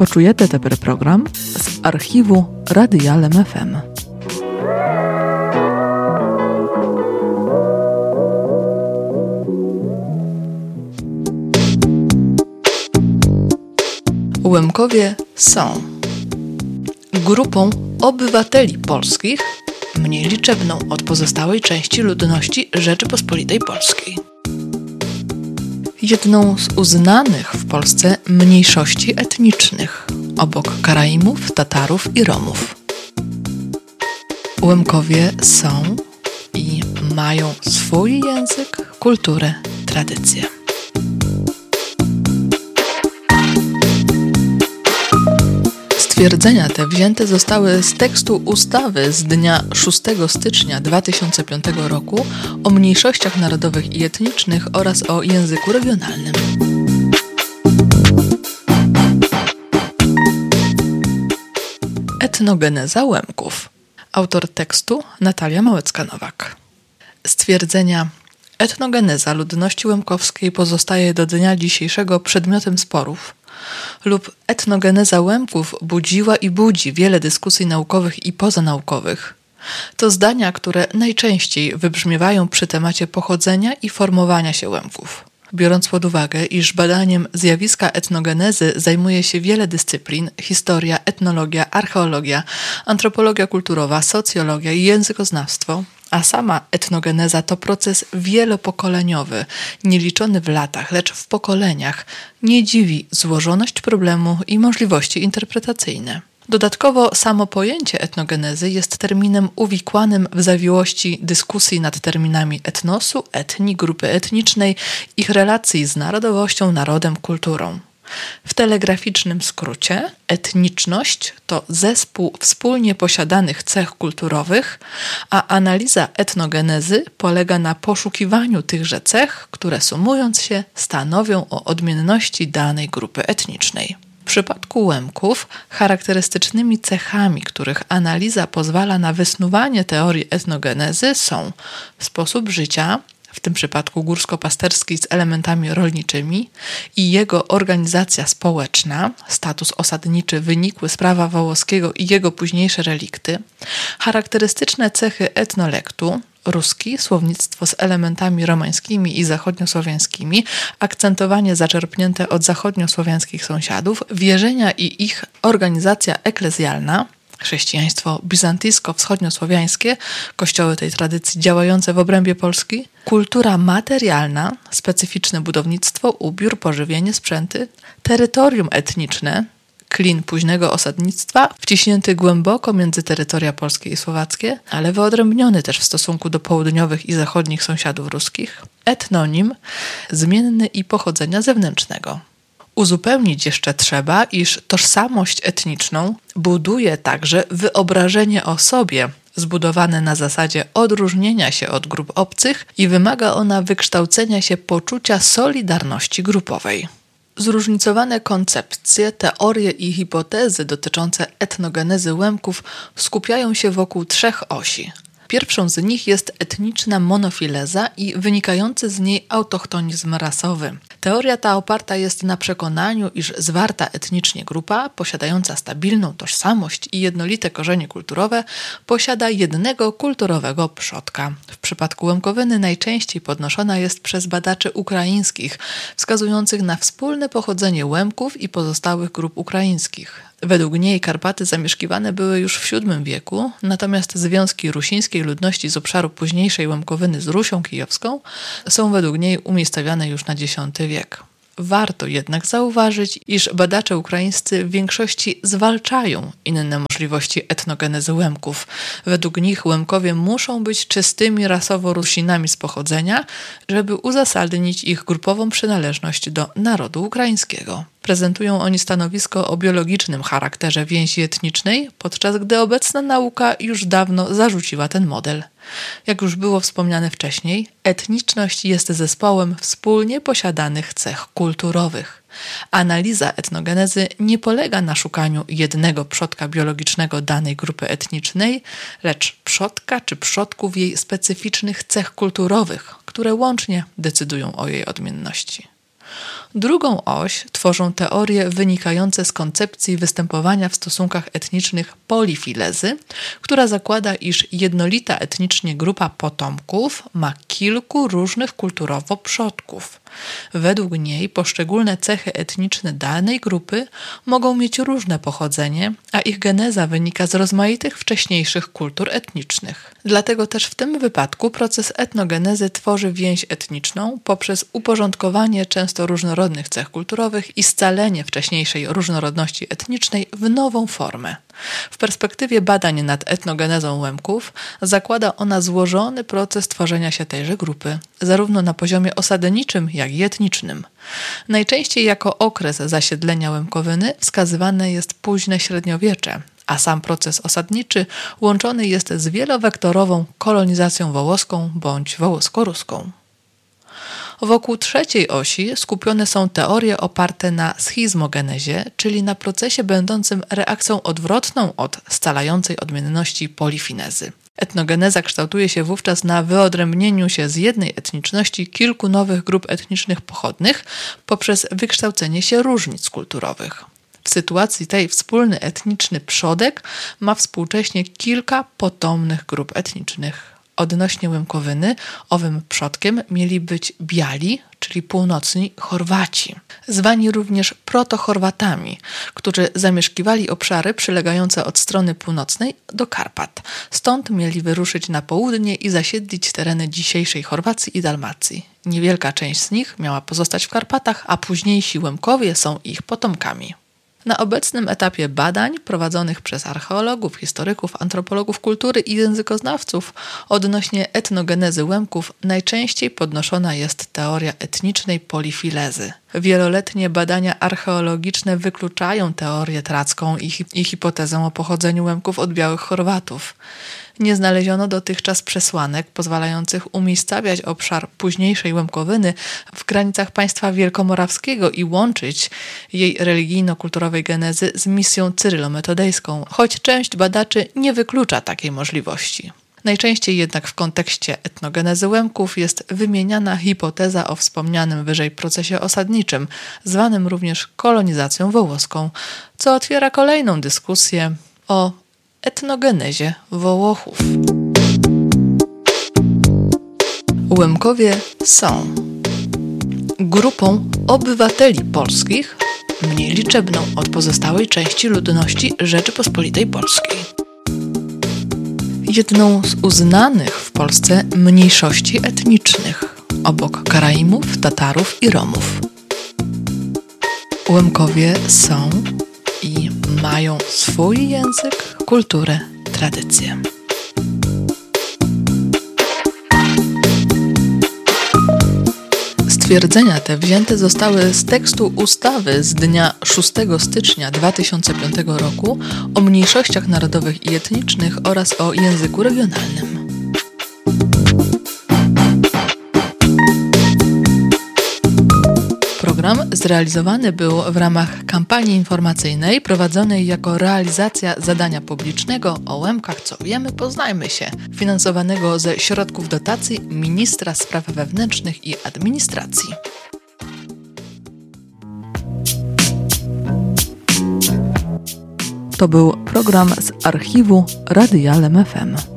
Почуєте тепер програм з архіву Радіалем FM. Łemkowie są grupą obywateli polskich, mniej liczebną od pozostałej części ludności Rzeczypospolitej Polskiej. Jedną z uznanych w Polsce mniejszości etnicznych, obok Karaimów, Tatarów i Romów. Łemkowie są i mają swój język, kulturę, tradycje. Stwierdzenia te wzięte zostały z tekstu ustawy z dnia 6 stycznia 2005 roku o mniejszościach narodowych i etnicznych oraz o języku regionalnym. Etnogeneza Łemków. Autor tekstu Natalia Małecka-Nowak. Stwierdzenia etnogeneza ludności łemkowskiej pozostaje do dnia dzisiejszego przedmiotem sporów lub etnogeneza Łemków budziła i budzi wiele dyskusji naukowych i pozanaukowych. To zdania, które najczęściej wybrzmiewają przy temacie pochodzenia i formowania się Łemków. Biorąc pod uwagę, iż badaniem zjawiska etnogenezy zajmuje się wiele dyscyplin – historia, etnologia, archeologia, antropologia kulturowa, socjologia i językoznawstwo, a sama etnogeneza to proces wielopokoleniowy, nieliczony w latach, lecz w pokoleniach, nie dziwi złożoność problemu i możliwości interpretacyjne. Dodatkowo samo pojęcie etnogenezy jest terminem uwikłanym w zawiłości dyskusji nad terminami etnosu, etnii, grupy etnicznej, ich relacji z narodowością, narodem, kulturą. W telegraficznym skrócie etniczność to zespół wspólnie posiadanych cech kulturowych, a analiza etnogenezy polega na poszukiwaniu tychże cech, które sumując się stanowią o odmienności danej grupy etnicznej. W przypadku Łemków charakterystycznymi cechami, których analiza pozwala na wysnuwanie teorii etnogenezy są sposób życia, w tym przypadku górsko-pasterski z elementami rolniczymi i jego organizacja społeczna, status osadniczy wynikły z prawa wołoskiego i jego późniejsze relikty, charakterystyczne cechy etnolektu, ruski, słownictwo z elementami romańskimi i zachodniosłowiańskimi, akcentowanie zaczerpnięte od zachodniosłowiańskich sąsiadów, wierzenia i ich organizacja eklezjalna, chrześcijaństwo bizantyjsko-wschodniosłowiańskie, kościoły tej tradycji działające w obrębie Polski, kultura materialna, specyficzne budownictwo, ubiór, pożywienie, sprzęty, terytorium etniczne, klin późnego osadnictwa, wciśnięty głęboko między terytoria polskie i słowackie, ale wyodrębniony też w stosunku do południowych i zachodnich sąsiadów ruskich, etnonim, zmienny i pochodzenia zewnętrznego. Uzupełnić jeszcze trzeba, iż tożsamość etniczną buduje także wyobrażenie o sobie, zbudowane na zasadzie odróżnienia się od grup obcych i wymaga ona wykształcenia się poczucia solidarności grupowej. Zróżnicowane koncepcje, teorie i hipotezy dotyczące etnogenezy Łemków skupiają się wokół trzech osi. Pierwszą z nich jest etniczna monofileza i wynikający z niej autochtonizm rasowy. Teoria ta oparta jest na przekonaniu, iż zwarta etnicznie grupa, posiadająca stabilną tożsamość i jednolite korzenie kulturowe, posiada jednego kulturowego przodka. W przypadku Łemkowyny najczęściej podnoszona jest przez badaczy ukraińskich, wskazujących na wspólne pochodzenie Łemków i pozostałych grup ukraińskich. Według niej Karpaty zamieszkiwane były już w VII wieku, natomiast związki rusińskiej ludności z obszaru późniejszej Łemkowyny z Rusią kijowską są według niej umiejscowione już na X wiek. Warto jednak zauważyć, iż badacze ukraińscy w większości zwalczają inne możliwości etnogenezy Łemków. Według nich Łemkowie muszą być czystymi rasowo Rusinami z pochodzenia, żeby uzasadnić ich grupową przynależność do narodu ukraińskiego. Prezentują oni stanowisko o biologicznym charakterze więzi etnicznej, podczas gdy obecna nauka już dawno zarzuciła ten model. Jak już było wspomniane wcześniej, etniczność jest zespołem wspólnie posiadanych cech kulturowych. Analiza etnogenezy nie polega na szukaniu jednego przodka biologicznego danej grupy etnicznej, lecz przodka czy przodków jej specyficznych cech kulturowych, które łącznie decydują o jej odmienności. Drugą oś tworzą teorie wynikające z koncepcji występowania w stosunkach etnicznych polifilezy, która zakłada, iż jednolita etnicznie grupa potomków ma kilku różnych kulturowo przodków. Według niej poszczególne cechy etniczne danej grupy mogą mieć różne pochodzenie, a ich geneza wynika z rozmaitych wcześniejszych kultur etnicznych. Dlatego też w tym wypadku proces etnogenezy tworzy więź etniczną poprzez uporządkowanie często różnorodnych cech kulturowych i scalenie wcześniejszej różnorodności etnicznej w nową formę. W perspektywie badań nad etnogenezą Łemków zakłada ona złożony proces tworzenia się tejże grupy, zarówno na poziomie osadniczym, jak i etnicznym. Najczęściej jako okres zasiedlenia Łemkowyny wskazywane jest późne średniowiecze, a sam proces osadniczy łączony jest z wielowektorową kolonizacją wołoską bądź wołosko-ruską. Wokół trzeciej osi skupione są teorie oparte na schizmogenezie, czyli na procesie będącym reakcją odwrotną od scalającej odmienności polifinezy. Etnogeneza kształtuje się wówczas na wyodrębnieniu się z jednej etniczności kilku nowych grup etnicznych pochodnych poprzez wykształcenie się różnic kulturowych. W sytuacji tej wspólny etniczny przodek ma współcześnie kilka potomnych grup etnicznych. Odnośnie Łemkowyny owym przodkiem mieli być Biali, czyli północni Chorwaci, zwani również protochorwatami, którzy zamieszkiwali obszary przylegające od strony północnej do Karpat. Stąd mieli wyruszyć na południe i zasiedlić tereny dzisiejszej Chorwacji i Dalmacji. Niewielka część z nich miała pozostać w Karpatach, a późniejsi Łemkowie są ich potomkami. Na obecnym etapie badań prowadzonych przez archeologów, historyków, antropologów kultury i językoznawców odnośnie etnogenezy Łemków najczęściej podnoszona jest teoria etnicznej polifilezy. Wieloletnie badania archeologiczne wykluczają teorię tracką i hipotezę o pochodzeniu Łemków od białych Chorwatów. Nie znaleziono dotychczas przesłanek pozwalających umiejscawiać obszar późniejszej Łemkowyny w granicach państwa wielkomorawskiego i łączyć jej religijno-kulturowej genezy z misją cyrylo-metodejską, choć część badaczy nie wyklucza takiej możliwości. Najczęściej jednak w kontekście etnogenezy Łemków jest wymieniana hipoteza o wspomnianym wyżej procesie osadniczym, zwanym również kolonizacją wołoską, co otwiera kolejną dyskusję o etnogenezie Wołochów. Łemkowie są grupą obywateli polskich, mniej liczebną od pozostałej części ludności Rzeczypospolitej Polskiej. Jedną z uznanych w Polsce mniejszości etnicznych, obok Karaimów, Tatarów i Romów. Łemkowie są i mają swój język, kulturę, tradycję. Stwierdzenia te wzięte zostały z tekstu ustawy z dnia 6 stycznia 2005 roku o mniejszościach narodowych i etnicznych oraz o języku regionalnym. Program zrealizowany był w ramach kampanii informacyjnej prowadzonej jako realizacja zadania publicznego o Łemkach Co Wiemy, Poznajmy się, finansowanego ze środków dotacji Ministra Spraw Wewnętrznych i Administracji. To był program z archiwu Radia LEM FM.